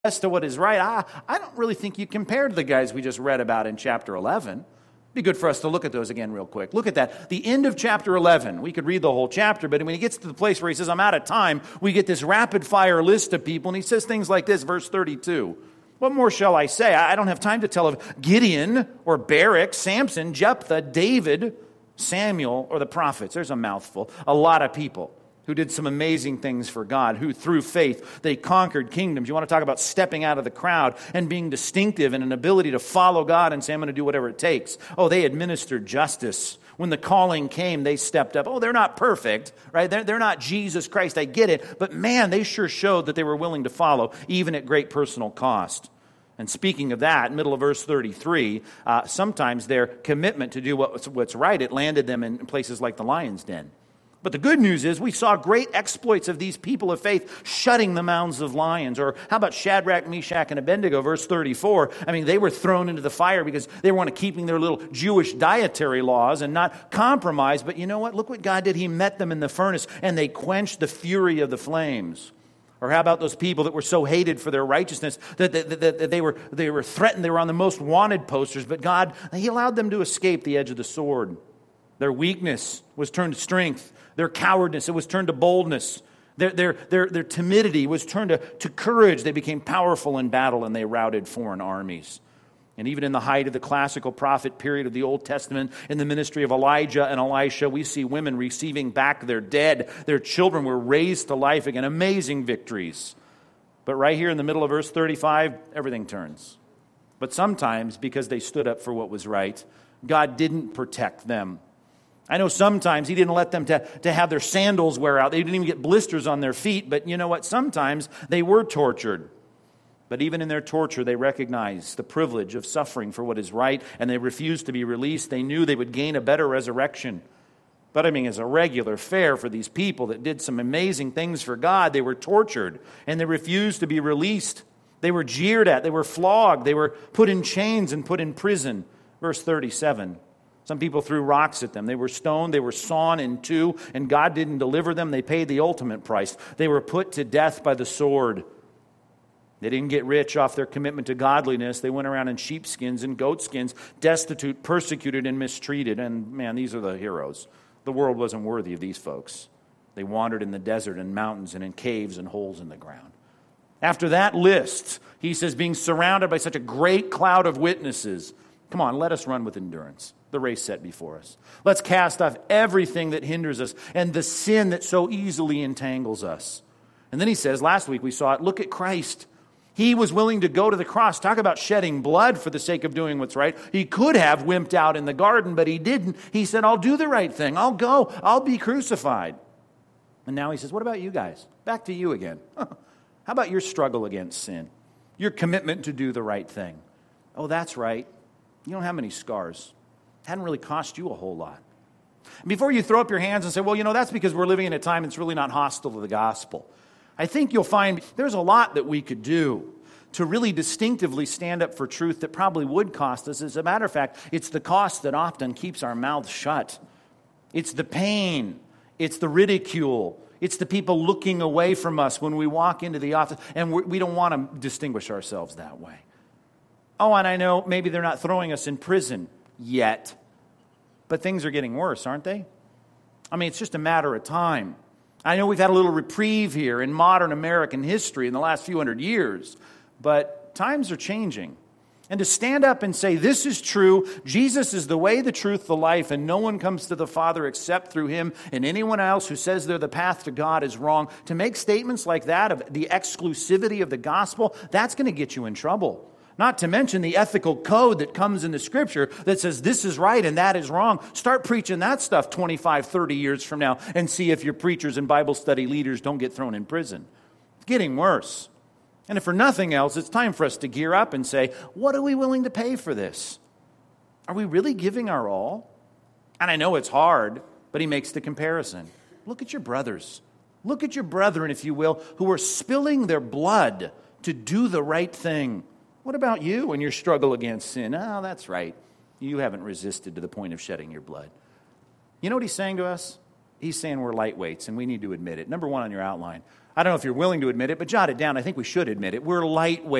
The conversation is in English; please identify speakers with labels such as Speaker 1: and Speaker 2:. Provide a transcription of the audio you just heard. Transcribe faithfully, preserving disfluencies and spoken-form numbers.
Speaker 1: to what is right, I, I don't really think you compare to the guys we just read about in chapter eleven. Be good for us to look at those again real quick. Look at that. The end of chapter eleven. We could read the whole chapter, but when he gets to the place where he says, I'm out of time, we get this rapid-fire list of people, and he says things like this, verse thirty-two. What more shall I say? I don't have time to tell of Gideon or Barak, Samson, Jephthah, David, Samuel, or the prophets. There's a mouthful. A lot of people who did some amazing things for God, who through faith, they conquered kingdoms. You want to talk about stepping out of the crowd and being distinctive and an ability to follow God and say, I'm going to do whatever it takes. Oh, they administered justice. When the calling came, they stepped up. Oh, they're not perfect, right? They're, they're not Jesus Christ, I get it. But man, they sure showed that they were willing to follow, even at great personal cost. And speaking of that, middle of verse thirty-three, uh, sometimes their commitment to do what's, what's right, it landed them in places like the lion's den. But the good news is we saw great exploits of these people of faith shutting the mouths of lions. Or how about Shadrach, Meshach, and Abednego, verse thirty-four? I mean, they were thrown into the fire because they wanted keeping their little Jewish dietary laws and not compromise. But you know what? Look what God did. He met them in the furnace and they quenched the fury of the flames. Or how about those people that were so hated for their righteousness that, that, that, that they were they were threatened? They were on the most wanted posters. But God, He allowed them to escape the edge of the sword. Their weakness was turned to strength. Their cowardice, it was turned to boldness. Their, their, their, their timidity was turned to, to courage. They became powerful in battle and they routed foreign armies. And even in the height of the classical prophet period of the Old Testament, in the ministry of Elijah and Elisha, we see women receiving back their dead. Their children were raised to life again. Amazing victories. But right here in the middle of verse thirty-five, everything turns. But sometimes, because they stood up for what was right, God didn't protect them. I know sometimes He didn't let them to, to have their sandals wear out. They didn't even get blisters on their feet. But you know what? Sometimes they were tortured. But even in their torture, they recognized the privilege of suffering for what is right, and they refused to be released. They knew they would gain a better resurrection. But I mean, as a regular fare for these people that did some amazing things for God, they were tortured, and they refused to be released. They were jeered at. They were flogged. They were put in chains and put in prison. Verse thirty-seven. Some people threw rocks at them. They were stoned. They were sawn in two, and God didn't deliver them. They paid the ultimate price. They were put to death by the sword. They didn't get rich off their commitment to godliness. They went around in sheepskins and goatskins, destitute, persecuted, and mistreated. And man, these are the heroes. The world wasn't worthy of these folks. They wandered in the desert and mountains and in caves and holes in the ground. After that list, he says, being surrounded by such a great cloud of witnesses, come on, let us run with endurance the race set before us. Let's cast off everything that hinders us and the sin that so easily entangles us. And then he says, last week we saw it, look at Christ. He was willing to go to the cross. Talk about shedding blood for the sake of doing what's right. He could have wimped out in the garden, but he didn't. He said, I'll do the right thing. I'll go. I'll be crucified. And now he says, what about you guys? Back to you again. How about your struggle against sin? Your commitment to do the right thing? Oh, that's right. You don't have many scars. Hadn't really cost you a whole lot. Before you throw up your hands and say, well, you know, that's because we're living in a time that's really not hostile to the gospel. I think you'll find there's a lot that we could do to really distinctively stand up for truth that probably would cost us. As a matter of fact, it's the cost that often keeps our mouths shut. It's the pain. It's the ridicule. It's the people looking away from us when we walk into the office, and we don't want to distinguish ourselves that way. Oh, and I know maybe they're not throwing us in prison yet, but things are getting worse, aren't they? I mean, it's just a matter of time. I know we've had a little reprieve here in modern American history in the last few hundred years, but times are changing. And to stand up and say, this is true, Jesus is the way, the truth, the life, and no one comes to the Father except through Him, and anyone else who says they're the path to God is wrong. To make statements like that of the exclusivity of the gospel, that's going to get you in trouble. Not to mention the ethical code that comes in the Scripture that says this is right and that is wrong. Start preaching that stuff twenty-five, thirty years from now and see if your preachers and Bible study leaders don't get thrown in prison. It's getting worse. And if for nothing else, it's time for us to gear up and say, what are we willing to pay for this? Are we really giving our all? And I know it's hard, but he makes the comparison. Look at your brothers. Look at your brethren, if you will, who are spilling their blood to do the right thing. What about you and your struggle against sin? Oh, that's right. You haven't resisted to the point of shedding your blood. You know what he's saying to us? He's saying we're lightweights, and we need to admit it. Number one on your outline, I don't know if you're willing to admit it, but jot it down. I think we should admit it. We're lightweight